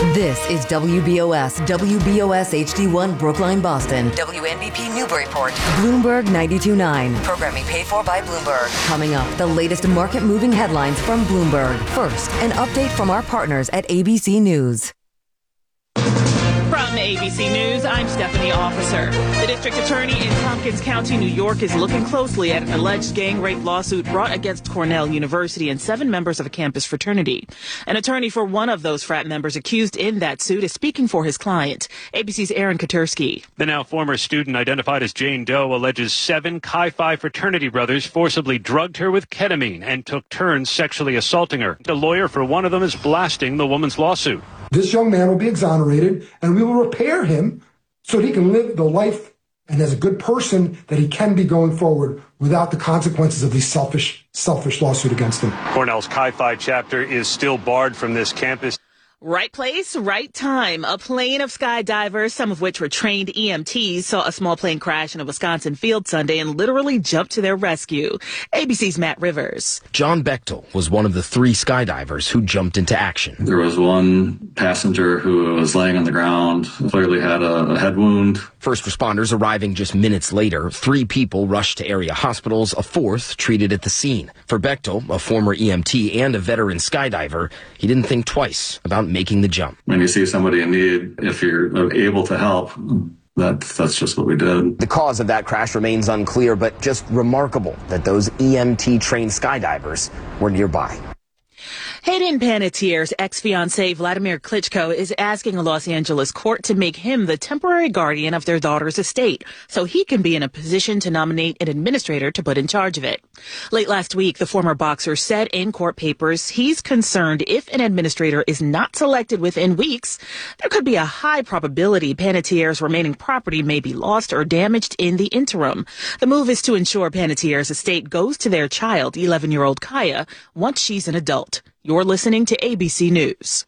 This is WBOS HD1 Brookline, Boston. WNBP Newburyport. Bloomberg 92.9. Programming paid for by Bloomberg. Coming up, the latest market-moving headlines from Bloomberg. First, an update from our partners at ABC News. From ABC News, I'm Stephanie Officer. The district attorney in Tompkins County, New York, is looking closely at an alleged gang rape lawsuit brought against Cornell University and 7 members of a campus fraternity. An attorney for one of those frat members accused in that suit is speaking for his client. ABC's Aaron Katursky. The now former student, identified as Jane Doe, alleges 7 Chi Phi fraternity brothers forcibly drugged her with ketamine and took turns sexually assaulting her. The lawyer for one of them is blasting the woman's lawsuit. This young man will be exonerated, and we will repair him so that he can live the life and as a good person that he can be going forward without the consequences of these selfish lawsuit against him. Cornell's Chi Phi chapter is still barred from this campus. Right place, right time. A plane of skydivers, some of which were trained EMTs, saw a small plane crash in a Wisconsin field Sunday and literally jumped to their rescue. ABC's Matt Rivers. John Bechtel was one of the 3 skydivers who jumped into action. There was one passenger who was laying on the ground, clearly had a head wound. First responders arriving just minutes later, 3 people rushed to area hospitals, a 4th treated at the scene. For Bechtel, a former EMT and a veteran skydiver, he didn't think twice about making the jump. When you see somebody in need, if you're able to help, that's just what we did. The cause of that crash remains unclear, but just remarkable that those EMT-trained skydivers were nearby. Hayden Panettiere's ex-fiancé Vladimir Klitschko is asking a Los Angeles court to make him the temporary guardian of their daughter's estate so he can be in a position to nominate an administrator to put in charge of it. Late last week, the former boxer said in court papers he's concerned if an administrator is not selected within weeks, there could be a high probability Panettiere's remaining property may be lost or damaged in the interim. The move is to ensure Panettiere's estate goes to their child, 11-year-old Kaya, once she's an adult. You're listening to ABC News.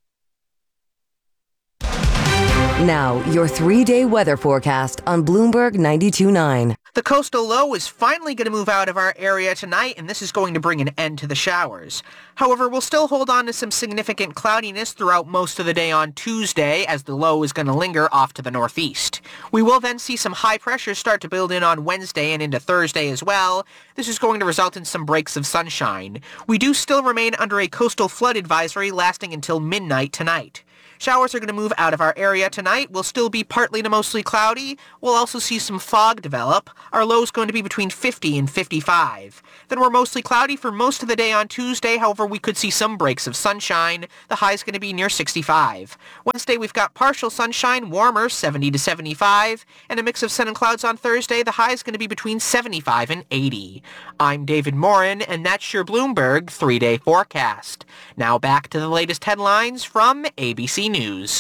Now, your 3-day weather forecast on Bloomberg 92.9. The coastal low is finally going to move out of our area tonight, and this is going to bring an end to the showers. However, we'll still hold on to some significant cloudiness throughout most of the day on Tuesday, as the low is going to linger off to the northeast. We will then see some high pressure start to build in on Wednesday and into Thursday as well. This is going to result in some breaks of sunshine. We do still remain under a coastal flood advisory lasting until midnight tonight. Showers are going to move out of our area tonight. We'll still be partly to mostly cloudy. We'll also see some fog develop. Our low is going to be between 50 and 55. Then we're mostly cloudy for most of the day on Tuesday. However, we could see some breaks of sunshine. The high is going to be near 65. Wednesday, we've got partial sunshine, warmer, 70 to 75. And a mix of sun and clouds on Thursday. The high is going to be between 75 and 80. I'm David Morin, and that's your Bloomberg 3-day forecast. Now back to the latest headlines from ABC News.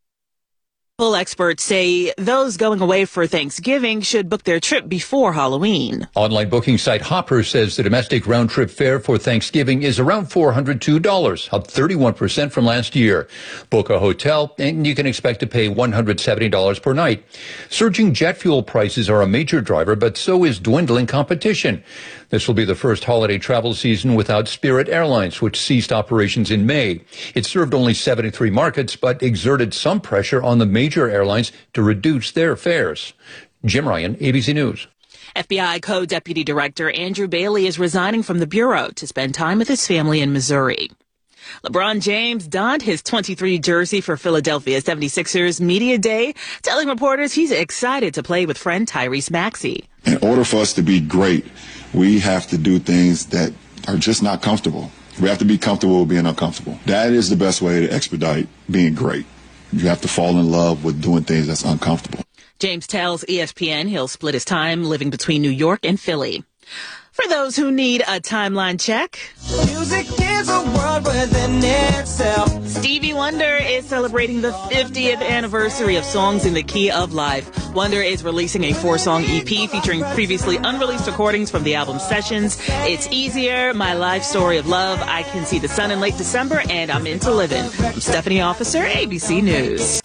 Travel experts say those going away for Thanksgiving should book their trip before Halloween. Online booking site Hopper says the domestic round-trip fare for Thanksgiving is around $402, up 31% from last year. Book a hotel, and you can expect to pay $170 per night. Surging jet fuel prices are a major driver, but so is dwindling competition. This will be the first holiday travel season without Spirit Airlines, which ceased operations in May. It served only 73 markets, but exerted some pressure on the major airlines to reduce their fares. Jim Ryan, ABC News. FBI Co-Deputy Director Andrew Bailey is resigning from the Bureau to spend time with his family in Missouri. LeBron James donned his 23 jersey for Philadelphia 76ers Media Day, telling reporters he's excited to play with friend Tyrese Maxey. In order for us to be great, we have to do things that are just not comfortable. We have to be comfortable with being uncomfortable. That is the best way to expedite being great. You have to fall in love with doing things that's uncomfortable. James tells ESPN he'll split his time living between New York and Philly. For those who need a timeline check, music is a world within itself. Stevie Wonder is celebrating the 50th anniversary of Songs in the Key of Life. Wonder is releasing a 4-song EP featuring previously unreleased recordings from the album sessions. It's Easier, My Life Story of Love, I Can See the Sun in Late December, and I'm Into Livin'. I'm Stephanie Officer, ABC News.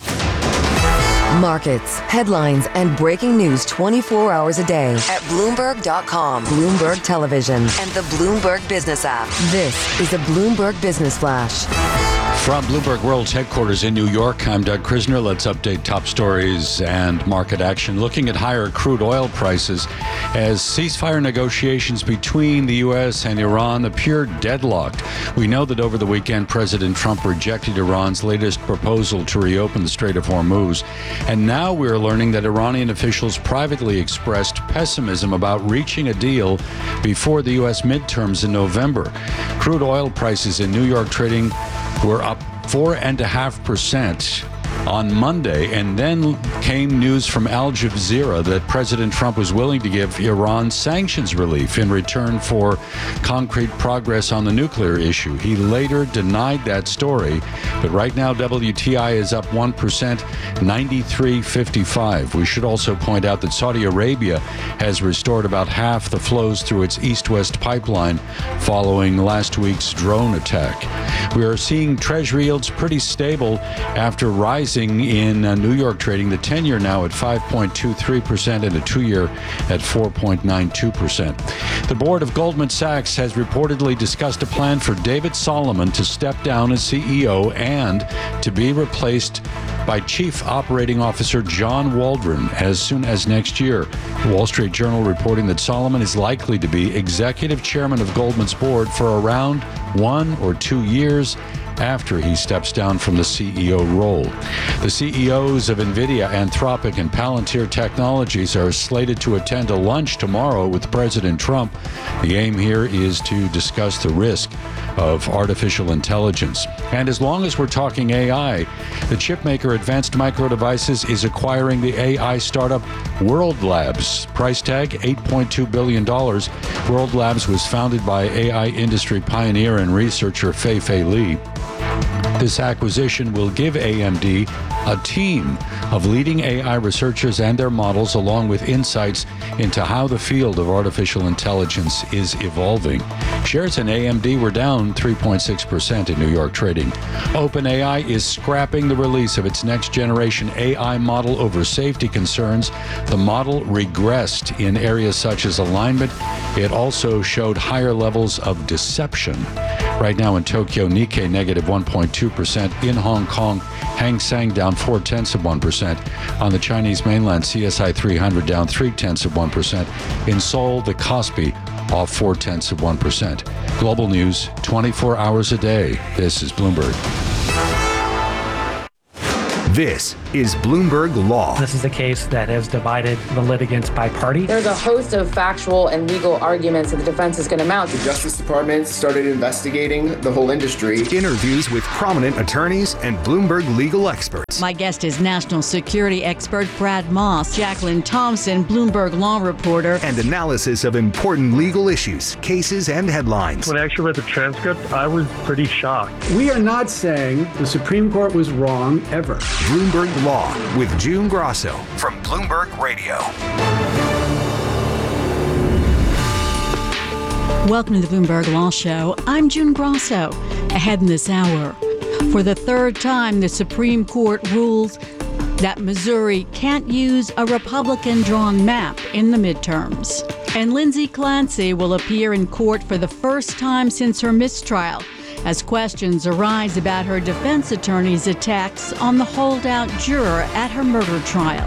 Markets, headlines, and breaking news 24 hours a day at Bloomberg.com, Bloomberg Television, and the Bloomberg Business app. This is a Bloomberg Business Flash. From Bloomberg World's headquarters in New York, I'm Doug Krisner. Let's update top stories and market action. Looking at higher crude oil prices as ceasefire negotiations between the U.S. and Iran appear deadlocked. We know that over the weekend, President Trump rejected Iran's latest proposal to reopen the Strait of Hormuz. And now we're learning that Iranian officials privately expressed pessimism about reaching a deal before the U.S. midterms in November. Crude oil prices in New York trading were up 4.5% on Monday, and then came news from Al Jazeera that President Trump was willing to give Iran sanctions relief in return for concrete progress on the nuclear issue. He later denied that story, but right now WTI is up 1%, 93.55. We should also point out that Saudi Arabia has restored about half the flows through its east-west pipeline following last week's drone attack. We are seeing Treasury yields pretty stable after rising in New York trading. The 10-year now at 5.23% and a 2-year at 4.92%. The board of Goldman Sachs has reportedly discussed a plan for David Solomon to step down as CEO and to be replaced by Chief Operating Officer John Waldron as soon as next year. The Wall Street Journal reporting that Solomon is likely to be executive chairman of Goldman's board for around 1 or 2 years after he steps down from the CEO role. The CEOs of NVIDIA, Anthropic, and Palantir Technologies are slated to attend a lunch tomorrow with President Trump. The aim here is to discuss the risk of artificial intelligence. And as long as we're talking AI, the chipmaker Advanced Micro Devices is acquiring the AI startup World Labs. Price tag, $8.2 billion. World Labs was founded by AI industry pioneer and researcher Fei-Fei Li. This acquisition will give AMD a team of leading AI researchers and their models, along with insights into how the field of artificial intelligence is evolving. Shares in AMD were down 3.6% in New York trading. OpenAI is scrapping the release of its next-generation AI model over safety concerns. The model regressed in areas such as alignment. It also showed higher levels of deception. Right now in Tokyo, Nikkei negative 1.2%. In Hong Kong, Hang Seng down 0.4%. On the Chinese mainland, CSI 300 down 0.3%. In Seoul, the Kospi off 0.4%. Global news 24 hours a day. This is Bloomberg. This is Bloomberg Law. This is a case that has divided the litigants by party. There's a host of factual and legal arguments that the defense is going to mount. The Justice Department started investigating the whole industry. Interviews with prominent attorneys and Bloomberg legal experts. My guest is national security expert Brad Moss, Jacqueline Thompson, Bloomberg law reporter. And analysis of important legal issues, cases, and headlines. When I actually read the transcript, I was pretty shocked. We are not saying the Supreme Court was wrong ever. Bloomberg Law with June Grosso from Bloomberg Radio. Welcome to the Bloomberg Law Show. I'm June Grosso. Ahead in this hour, for the third time, the Supreme Court rules that Missouri can't use a Republican-drawn map in the midterms. And Lindsay Clancy will appear in court for the first time since her mistrial, as questions arise about her defense attorney's attacks on the holdout juror at her murder trial.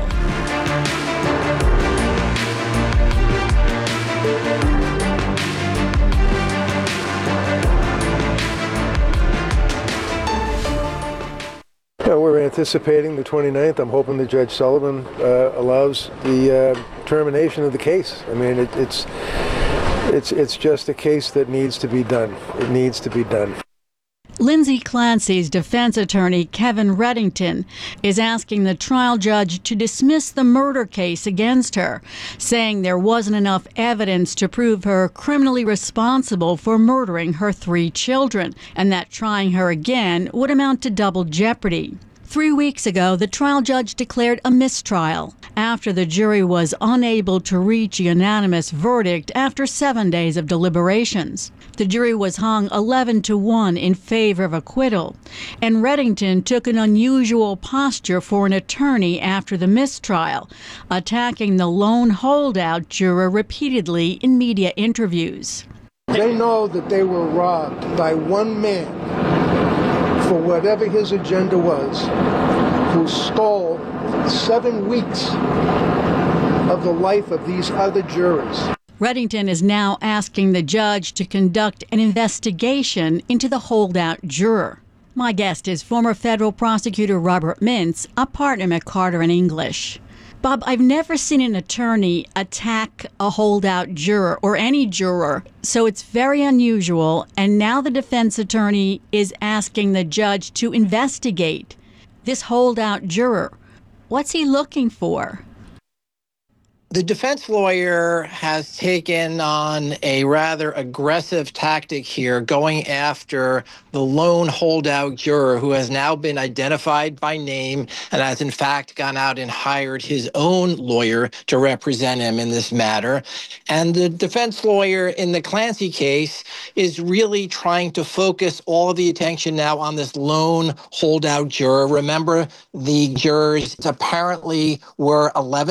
Yeah, we're anticipating the 29th. I'm hoping that Judge Sullivan allows the termination of the case. I mean, it's just a case that needs to be done. It needs to be done. Lindsay Clancy's defense attorney, Kevin Reddington, is asking the trial judge to dismiss the murder case against her, saying there wasn't enough evidence to prove her criminally responsible for murdering her 3 children, and that trying her again would amount to double jeopardy. 3 weeks ago, the trial judge declared a mistrial after the jury was unable to reach a unanimous verdict after 7 days of deliberations. The jury was hung 11-1 in favor of acquittal, and Reddington took an unusual posture for an attorney after the mistrial, attacking the lone holdout juror repeatedly in media interviews. They know that they were robbed by one man for whatever his agenda was, who stole 7 weeks of the life of these other jurors. Reddington is now asking the judge to conduct an investigation into the holdout juror. My guest is former federal prosecutor Robert Mintz, a partner at Carter & English. Bob, I've never seen an attorney attack a holdout juror or any juror, so it's very unusual, and now the defense attorney is asking the judge to investigate this holdout juror. What's he looking for? The defense lawyer has taken on a rather aggressive tactic here, going after the lone holdout juror who has now been identified by name and has in fact gone out and hired his own lawyer to represent him in this matter. And the defense lawyer in the Clancy case is really trying to focus all of the attention now on this lone holdout juror. Remember, the jurors apparently were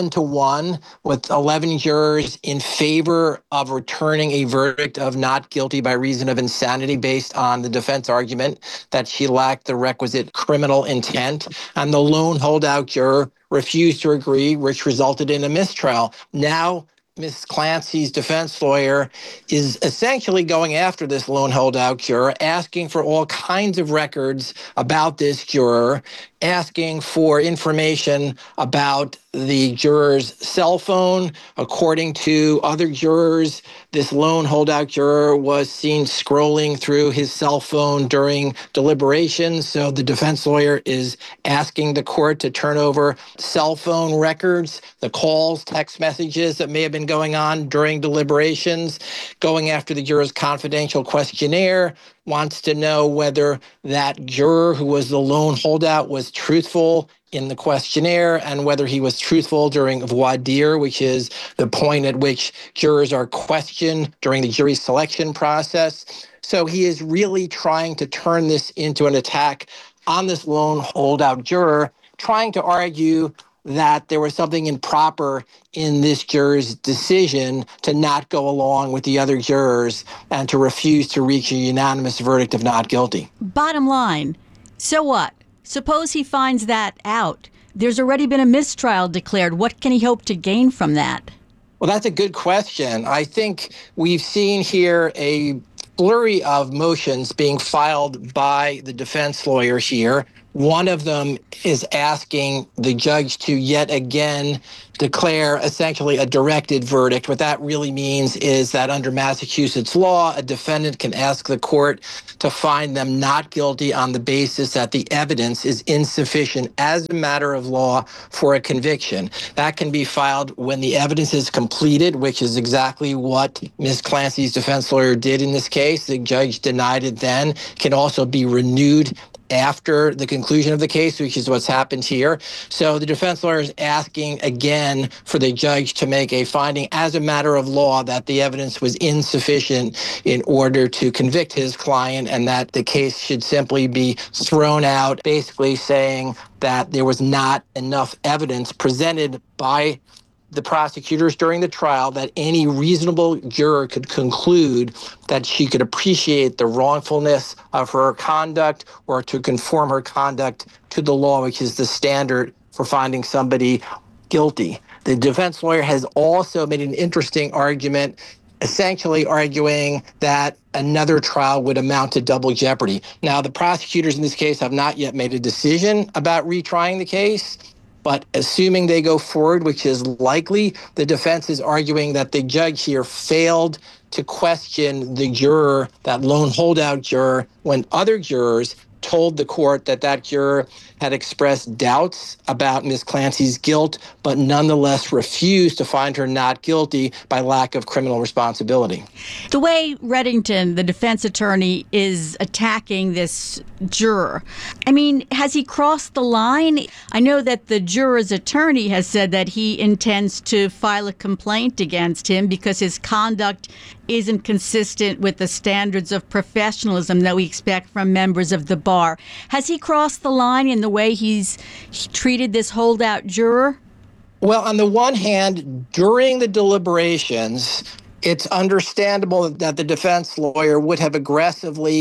11-1, with 11 jurors in favor of returning a verdict of not guilty by reason of insanity based on the defense argument that she lacked the requisite criminal intent. And the lone holdout juror refused to agree, which resulted in a mistrial. Now, Ms. Clancy's defense lawyer is essentially going after this lone holdout juror, asking for all kinds of records about this juror, asking for information about the juror's cell phone. According to other jurors, this lone holdout juror was seen scrolling through his cell phone during deliberations. So the defense lawyer is asking the court to turn over cell phone records, the calls, text messages that may have been going on during deliberations, going after the juror's confidential questionnaire, wants to know whether that juror who was the lone holdout was truthful in the questionnaire and whether he was truthful during voir dire, which is the point at which jurors are questioned during the jury selection process. So he is really trying to turn this into an attack on this lone holdout juror, trying to argue that there was something improper in this juror's decision to not go along with the other jurors and to refuse to reach a unanimous verdict of not guilty. Bottom line, so what? Suppose he finds that out. There's already been a mistrial declared. What can he hope to gain from that? Well, that's a good question. I think we've seen here a flurry of motions being filed by the defense lawyer here. One of them is asking the judge to yet again declare essentially a directed verdict. What that really means is that under Massachusetts law, a defendant can ask the court to find them not guilty on the basis that the evidence is insufficient as a matter of law for a conviction. That can be filed when the evidence is completed, which is exactly what Ms. Clancy's defense lawyer did in this case. The judge denied it then. It can also be renewed after the conclusion of the case, which is what's happened here. So the defense lawyer is asking again for the judge to make a finding as a matter of law that the evidence was insufficient in order to convict his client and that the case should simply be thrown out, basically saying that there was not enough evidence presented by the prosecutors during the trial that any reasonable juror could conclude that she could appreciate the wrongfulness of her conduct or to conform her conduct to the law, which is the standard for finding somebody guilty. The defense lawyer has also made an interesting argument, essentially arguing that another trial would amount to double jeopardy. Now, the prosecutors in this case have not yet made a decision about retrying the case. But assuming they go forward, which is likely, the defense is arguing that the judge here failed to question the juror, that lone holdout juror, when other jurors told the court that that juror had expressed doubts about Ms. Clancy's guilt, but nonetheless refused to find her not guilty by lack of criminal responsibility. The way Reddington, the defense attorney, is attacking this juror, I mean, has he crossed the line? I know that the juror's attorney has said that he intends to file a complaint against him because his conduct isn't consistent with the standards of professionalism that we expect from members of the bar. Has he crossed the line in the way he treated this holdout juror? Well, on the one hand, during the deliberations, it's understandable that the defense lawyer would have aggressively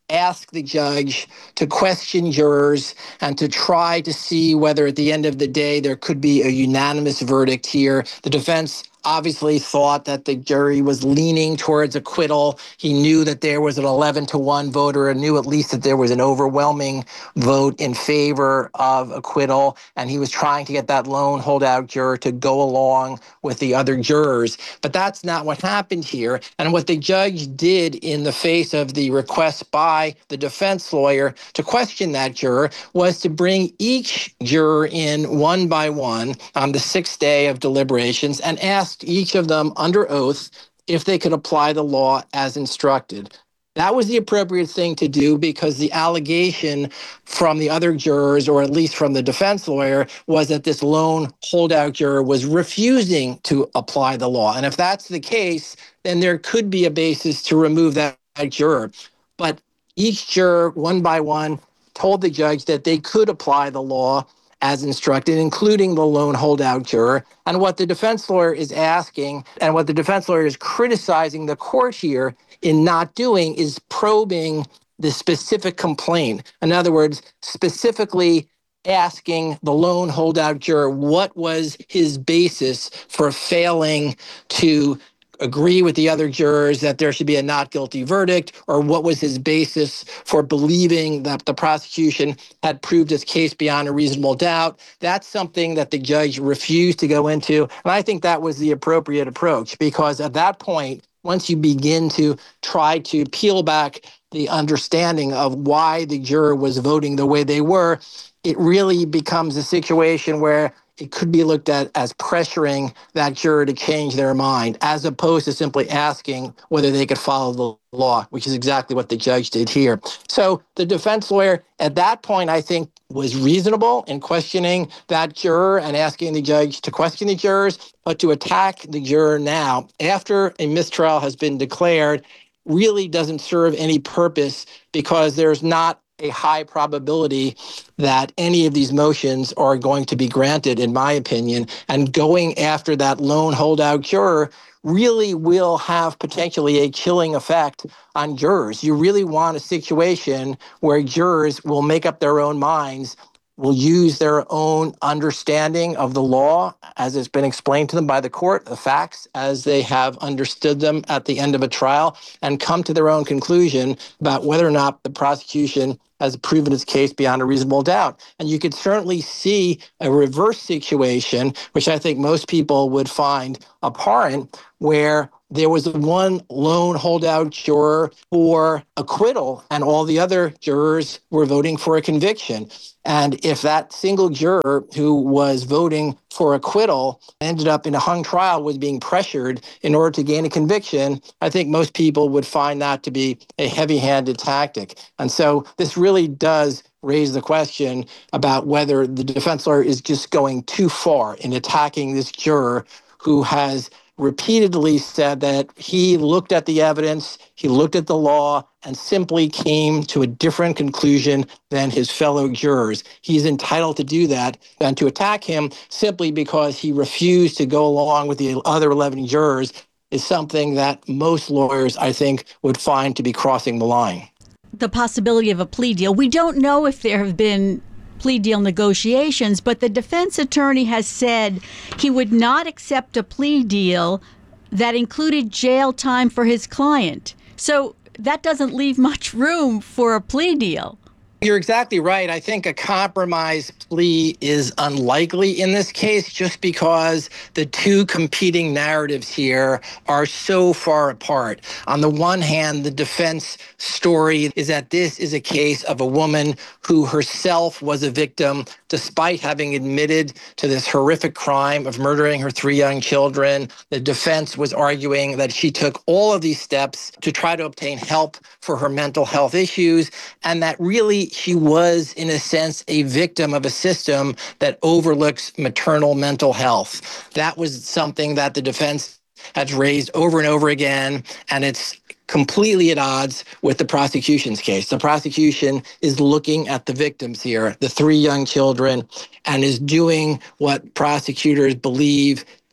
ask the judge to question jurors and to try to see whether at the end of the day there could be a unanimous verdict here. The defense obviously thought that the jury was leaning towards acquittal. He knew that there was an 11-1 vote, or knew at least that there was an overwhelming vote in favor of acquittal, and he was trying to get that lone holdout juror to go along with the other jurors. But that's not what happened here. And what the judge did in the face of the request by the defense lawyer to question that juror was to bring each juror in one by one on the sixth day of deliberations and ask each of them under oath if they could apply the law as instructed. That was the appropriate thing to do because the allegation from the other jurors, or at least from the defense lawyer, was that this lone holdout juror was refusing to apply the law. And if that's the case, then there could be a basis to remove that juror. But each juror, one by one, told the judge that they could apply the law as instructed, including the lone holdout juror. And what the defense lawyer is asking, and what the defense lawyer is criticizing the court here in not doing, is probing the specific complaint. In other words, specifically asking the lone holdout juror what was his basis for failing to agree with the other jurors that there should be a not guilty verdict, or what was his basis for believing that the prosecution had proved its case beyond a reasonable doubt. That's something that the judge refused to go into. And I think that was the appropriate approach, because at that point, once you begin to try to peel back the understanding of why the juror was voting the way they were, it really becomes a situation where it could be looked at as pressuring that juror to change their mind, as opposed to simply asking whether they could follow the law, which is exactly what the judge did here. So the defense lawyer at that point, I think, was reasonable in questioning that juror and asking the judge to question the jurors, but to attack the juror now, after a mistrial has been declared, really doesn't serve any purpose, because there's not a high probability that any of these motions are going to be granted, in my opinion. And going after that lone holdout juror really will have potentially a chilling effect on jurors. You really want a situation where jurors will make up their own minds, will use their own understanding of the law as it's been explained to them by the court, the facts as they have understood them at the end of a trial, and come to their own conclusion about whether or not the prosecution has proven its case beyond a reasonable doubt. And you could certainly see a reverse situation, which I think most people would find abhorrent, where there was one lone holdout juror for acquittal and all the other jurors were voting for a conviction. And if that single juror who was voting for acquittal ended up in a hung trial with being pressured in order to gain a conviction, I think most people would find that to be a heavy-handed tactic. And so this really does raise the question about whether the defense lawyer is just going too far in attacking this juror who has repeatedly said that he looked at the evidence, he looked at the law, and simply came to a different conclusion than his fellow jurors. He's entitled to do that, and to attack him simply because he refused to go along with the other 11 jurors is something that most lawyers, I think, would find to be crossing the line. The possibility of a plea deal. We don't know if there have been plea deal negotiations, but the defense attorney has said he would not accept a plea deal that included jail time for his client. So that doesn't leave much room for a plea deal. You're exactly right. I think a compromise plea is unlikely in this case, just because the two competing narratives here are so far apart. On the one hand, the defense story is that this is a case of a woman who herself was a victim, despite having admitted to this horrific crime of murdering her 3 young children. The defense was arguing that she took all of these steps to try to obtain help for her mental health issues, and that really she was, in a sense, a victim of a system that overlooks maternal mental health. That was something that the defense has raised over and over again, and it's completely at odds with the prosecution's case. The prosecution is looking at the victims here, the 3 young children, and is doing what prosecutors believe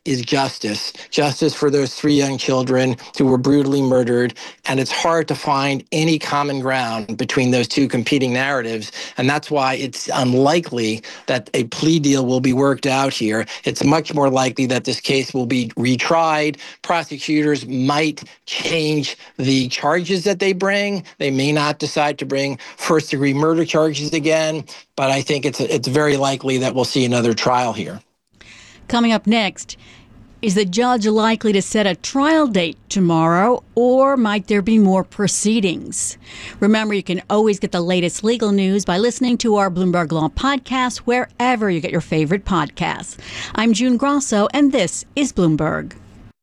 is justice. Justice for those 3 young children who were brutally murdered. And it's hard to find any common ground between those two competing narratives. And that's why it's unlikely that a plea deal will be worked out here. It's much more likely that this case will be retried. Prosecutors might change the charges that they bring. They may not decide to bring first-degree murder charges again, but I think it's very likely that we'll see another trial here. Coming up next, is the judge likely to set a trial date tomorrow, or might there be more proceedings? Remember, you can always get the latest legal news by listening to our Bloomberg Law podcast wherever you get your favorite podcasts. I'm June Grosso, and this is Bloomberg.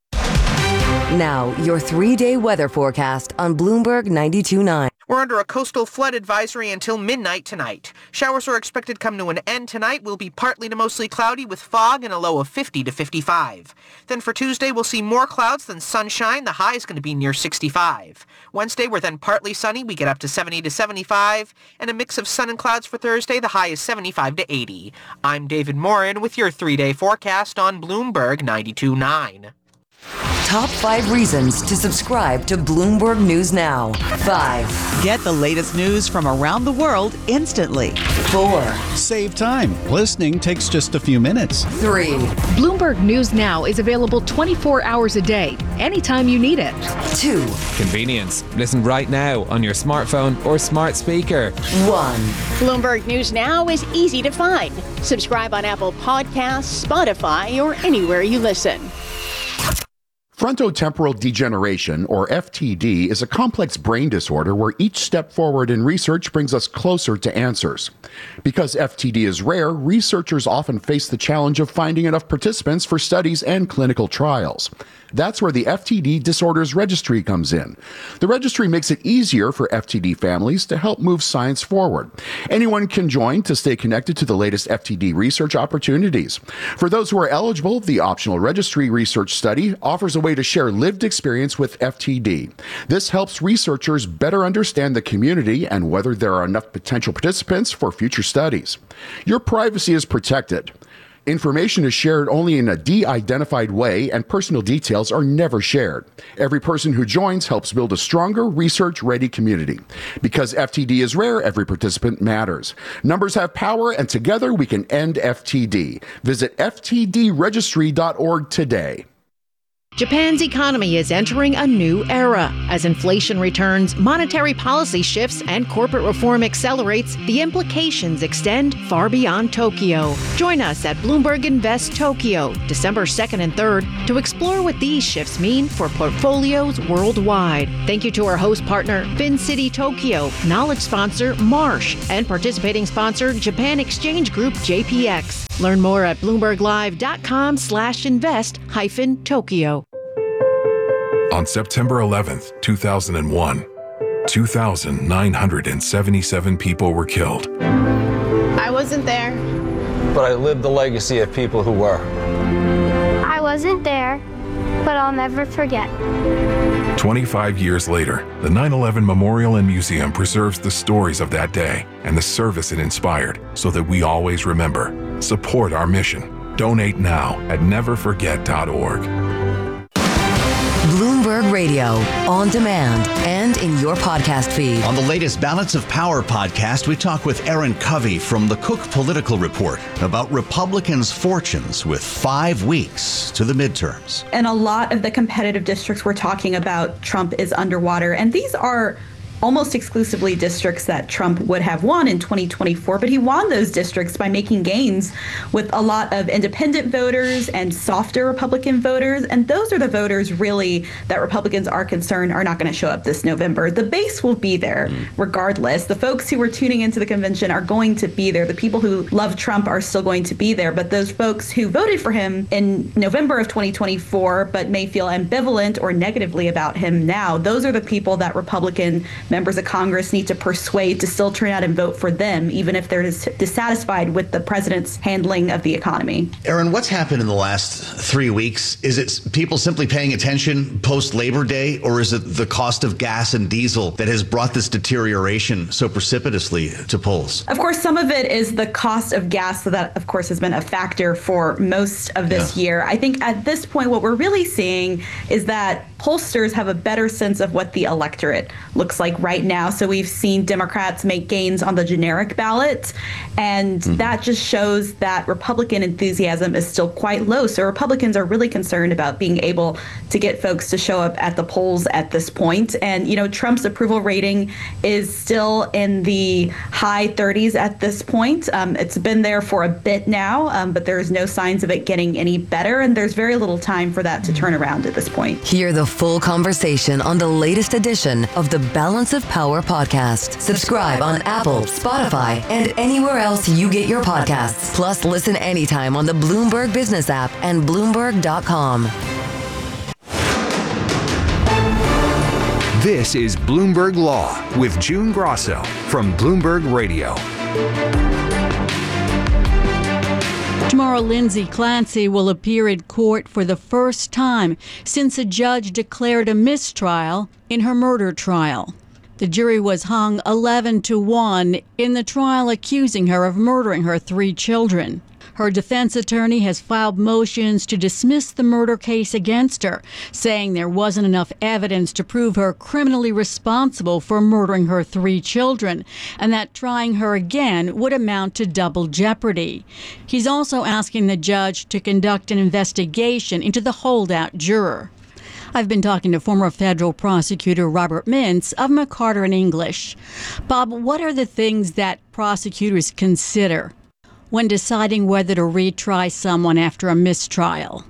Now, your 3-day weather forecast on Bloomberg 92.9. We're under a coastal flood advisory until midnight tonight. Showers are expected to come to an end tonight. Will be partly to mostly cloudy with fog and a low of 50 to 55. Then for Tuesday, we'll see more clouds than sunshine. The high is going to be near 65. Wednesday, we're then partly sunny. We get up to 70 to 75. And a mix of sun and clouds for Thursday. The high is 75 to 80. I'm David Morin with your 3-day forecast on Bloomberg 92.9. Top 5 reasons to subscribe to Bloomberg News Now. 5. Get the latest news from around the world instantly. 4. Save time. Listening takes just a few minutes. 3. Bloomberg News Now is available 24 hours a day, anytime you need it. 2. Convenience. Listen right now on your smartphone or smart speaker. 1. Bloomberg News Now is easy to find. Subscribe on Apple Podcasts, Spotify, or anywhere you listen. Frontotemporal degeneration, or FTD, is a complex brain disorder where each step forward in research brings us closer to answers. Because FTD is rare, researchers often face the challenge of finding enough participants for studies and clinical trials. That's where the FTD Disorders Registry comes in. The registry makes it easier for FTD families to help move science forward. Anyone can join to stay connected to the latest FTD research opportunities. For those who are eligible, the optional registry research study offers a way to share lived experience with FTD. This helps researchers better understand the community and whether there are enough potential participants for future studies. Your privacy is protected. Information is shared only in a de-identified way, and personal details are never shared. Every person who joins helps build a stronger, research-ready community. Because FTD is rare, every participant matters. Numbers have power, and together we can end FTD. Visit ftdregistry.org today. Japan's economy is entering a new era. As inflation returns, monetary policy shifts, and corporate reform accelerates, the implications extend far beyond Tokyo. Join us at Bloomberg Invest Tokyo, December 2nd and 3rd, to explore what these shifts mean for portfolios worldwide. Thank you to our host partner, FinCity Tokyo, knowledge sponsor, Marsh, and participating sponsor, Japan Exchange Group, JPX. Learn more at BloombergLive.com/invest-Tokyo. On September 11th, 2001, 2,977 people were killed. I wasn't there. But I lived the legacy of people who were. I wasn't there, but I'll never forget. 25 years later, the 9/11 Memorial and Museum preserves the stories of that day and the service it inspired so that we always remember. Support our mission. Donate now at neverforget.org. Bloomberg Radio, on demand and in your podcast feed. On the latest Balance of Power podcast, we talk with Aaron Covey from the Cook Political Report about Republicans' fortunes with 5 weeks to the midterms. In a lot of the competitive districts we're talking about, Trump is underwater, and these are almost exclusively districts that Trump would have won in 2024, but he won those districts by making gains with a lot of independent voters and softer Republican voters, and those are the voters really that Republicans are concerned are not going to show up this November. The base will be there regardless. The folks who were tuning into the convention are going to be there. The people who love Trump are still going to be there, but those folks who voted for him in November of 2024 but may feel ambivalent or negatively about him now, those are the people that Republican members of Congress need to persuade to still turn out and vote for them, even if they're dissatisfied with the president's handling of the economy. Aaron, what's happened in the last 3 weeks? Is it people simply paying attention post-Labor Day, or is it the cost of gas and diesel that has brought this deterioration so precipitously to polls? Of course, some of it is the cost of gas, so that, of course, has been a factor for most of this year. I think at this point, what we're really seeing is that pollsters have a better sense of what the electorate looks like right now. So we've seen Democrats make gains on the generic ballot, and that just shows that Republican enthusiasm is still quite low. So Republicans are really concerned about being able to get folks to show up at the polls at this point. And, you know, Trump's approval rating is still in the high 30s at this point. It's been there for a bit now, but there's no signs of it getting any better, and there's very little time for that to turn around at this point. Hear the full conversation on the latest edition of the Balance of Power podcast. Subscribe on Apple, Spotify, and anywhere else you get your podcasts. Plus, listen anytime on the Bloomberg Business app and Bloomberg.com. This is Bloomberg Law with June Grosso from Bloomberg Radio. Tomorrow, Lindsay Clancy will appear in court for the first time since a judge declared a mistrial in her murder trial. The jury was hung 11-1 in the trial accusing her of murdering her 3 children. Her defense attorney has filed motions to dismiss the murder case against her, saying there wasn't enough evidence to prove her criminally responsible for murdering her 3 children, and that trying her again would amount to double jeopardy. He's also asking the judge to conduct an investigation into the holdout juror. I've been talking to former federal prosecutor Robert Mintz of McCarter and English. Bob, what are the things that prosecutors consider when deciding whether to retry someone after a mistrial?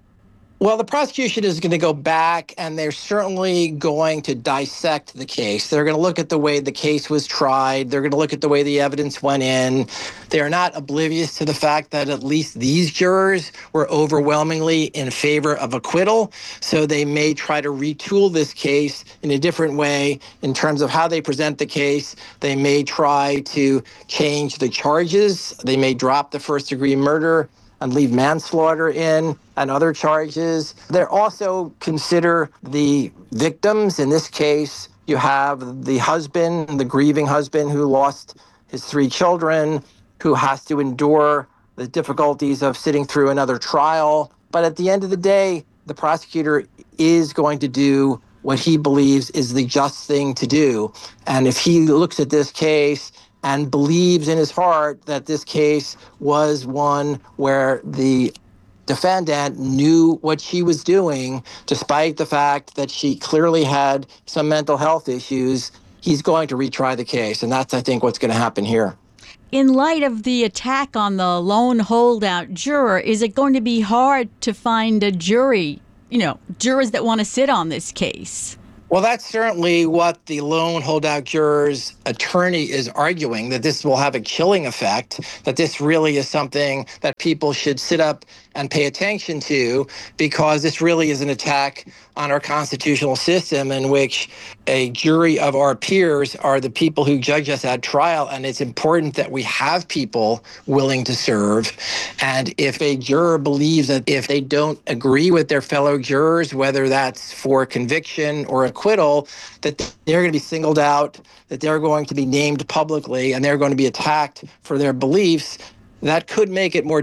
Well, the prosecution is going to go back, and they're certainly going to dissect the case. They're going to look at the way the case was tried. They're going to look at the way the evidence went in. They're not oblivious to the fact that at least these jurors were overwhelmingly in favor of acquittal. So they may try to retool this case in a different way in terms of how they present the case. They may try to change the charges. They may drop the first-degree murder and leave manslaughter in and other charges. They also consider the victims. In this case, you have the husband, the grieving husband who lost his 3 children, who has to endure the difficulties of sitting through another trial. But at the end of the day, the prosecutor is going to do what he believes is the just thing to do. And if he looks at this case and believes in his heart that this case was one where the defendant knew what she was doing, despite the fact that she clearly had some mental health issues, he's going to retry the case. And that's, I think, what's going to happen here. In light of the attack on the lone holdout juror, is it going to be hard to find a jury, jurors that want to sit on this case? Well, that's certainly what the lone holdout juror's attorney is arguing, that this will have a chilling effect, that this really is something that people should sit up and pay attention to, because this really is an attack on our constitutional system in which a jury of our peers are the people who judge us at trial. And it's important that we have people willing to serve. And if a juror believes that if they don't agree with their fellow jurors, whether that's for conviction or acquittal, that they're going to be singled out, that they're going to be named publicly, and they're going to be attacked for their beliefs, that could make it more